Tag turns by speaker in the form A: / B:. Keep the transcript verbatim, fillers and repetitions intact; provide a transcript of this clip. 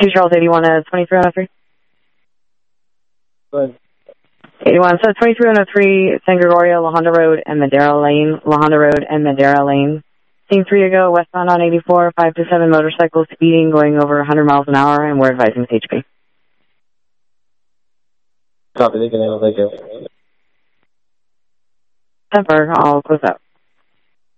A: two Charles eighty-one to twenty-three oh three.
B: Go ahead.
A: eighty-one, so twenty-three oh three, San Gregorio, La Honda Road, and Madera Lane. La Honda Road and Madera Lane. Scene three ago, westbound on eighty-four, five to seven motorcycles speeding, going over one hundred miles an hour, and we're advising H P.
B: Copy, they can handle, thank you.
A: Temper, I'll close out.